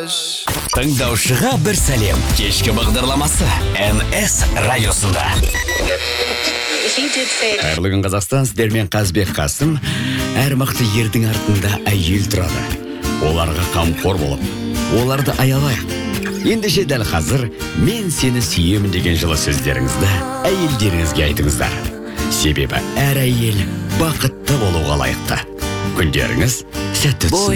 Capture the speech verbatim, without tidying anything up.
Тыңдаушыға бір сәлем. Кешкі бағдарламасы эн эс радиосында. Қайырлы күн, Қазақстан, сіздермен Қазбек Қасым. Әр мықты ердің артында әйел тұрады. Оларға қамқор болып, оларды аялайық. Ендеше дәл қазір мен сені сүйемін деген жылы сөздеріңізді әйелдеріңізге айтыңыздар. Себебі әр әйел бақытты болуға лайықты. Күндеріңіз сәтті түсін.